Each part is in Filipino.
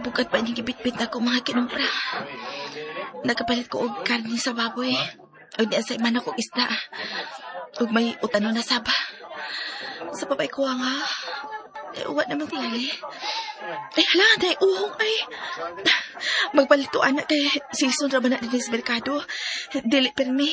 Bukad pa ni gibitbit ako mga kinumpra. Nagapalit ko og karne sa baboy. O di sa iman akong isda. Ug may utano na saba. Sa babay ko nga. Ay, uwa naman tingali. Ay, hala, day uhong ay. Magbalituan na kay season raman na din sa merkado. Dili permi.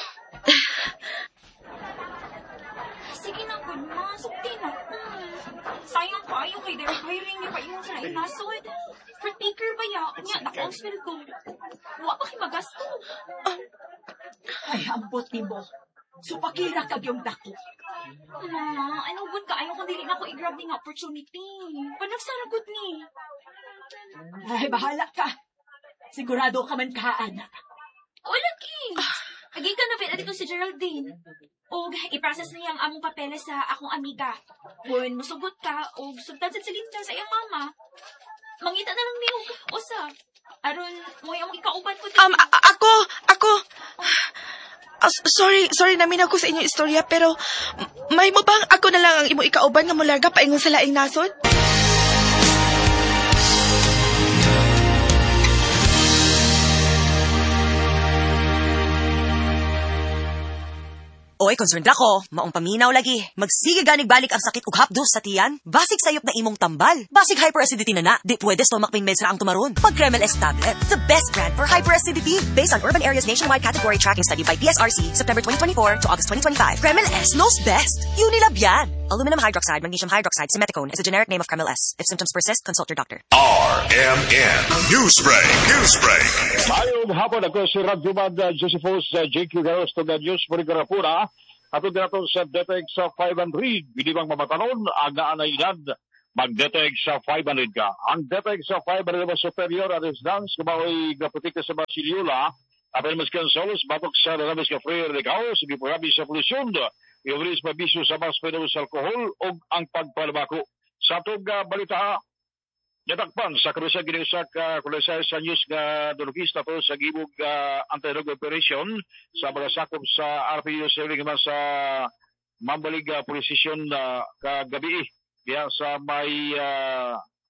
Sige na, good ma. Sukti na. Sayang kayo kay Derek hiring niya pa yung sa inasod. Fruit picker ba ya? Nya, nakong sweldo. Huwag pa kayo magasto. Ay, ambot ni mo. Supakira kag yung dako. Ma, ano good ka? Ayaw kung dili na ako i-grab ni nga opportunity. Panagsaragot ni. Ay, bahala ka. Sigurado ka man kaan. O, lagi. Agi ka na pila dito si Geraldine. O, i-process niya ang among papeles sa akong amiga. Kung musugot ka, o sugtan sa silinda sa iyang mama. Mangita na lang niyo. Usa. Aron, mo yung ikauban ko. Ako. Sorry namin ako sa inyong istorya, pero may mo bang ako na lang ang imo ikauban nga mularga paingon sa laing nasod? Oy, concerned ako. Maong paminaw lagi. Magsige ganig balik ang sakit ug hapdos sa tiyan. Basig sayop na imong tambal. Basig hyperacidity na. Di pwede stomach pain meds ra ang tumaron. Pag Kremel S tablet, the best brand for hyperacidity. Based on Urban Areas Nationwide Category Tracking Study by PSRC, September 2024 to August 2025. Kremel S knows best. Unilab yan. Aluminum hydroxide, magnesium hydroxide, simeticone is a generic name of Kremel S. If symptoms persist, consult your doctor. RMN Newsbreak. Mayong hapon ako si Radjumad Josephus JQ Garos to the News Morigarapura. At natin sa detect sa 500. Binibang mamatanon, aga na edad, mag-detect sa 500 ka. Ang detect sa 500 na superior at dance, kumahoy gaputik sa Basiliola, apel mas kansolos, batok sa lalabas ka freer de kao, sige po rabi sa polusyon, iulis mabisyo sa mas pedo sa alkohol, o ang pagpalabako. Sa itong balita, natakpan sa karusa ginusak kulisay sa news nga dolokista to sa gibog anti-drug operation sa mga sakop sa RPU sa Mambalig Police Station kagabi diya sa may